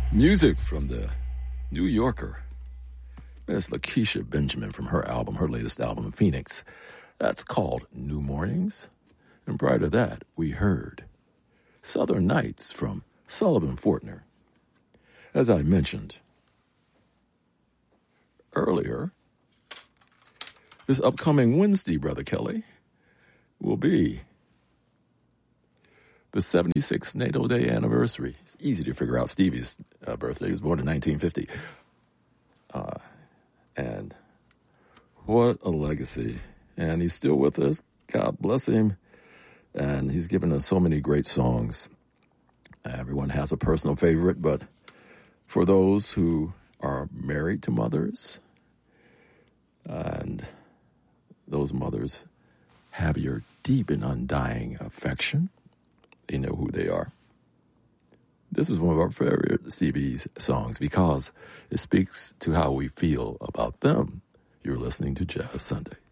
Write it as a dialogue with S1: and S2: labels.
S1: Music from the New Yorker. Miss Lakeisha Benjamin from her latest album, Phoenix. That's called New Mornings. And prior to that, we heard Southern Nights from Sullivan Fortner. As I mentioned earlier, this upcoming Wednesday, Brother Kelly, will be the 76th NATO Day anniversary. It's easy to figure out Stevie's birthday. He was born in 1950. And what a legacy. And he's still with us. God bless him. And he's given us so many great songs. Everyone has a personal favorite, but for those who are married to mothers, and those mothers have your deep and undying affection, they know who they are. This is one of our favorite Stevie's songs because it speaks to how we feel about them. You're listening to Jazz Sunday.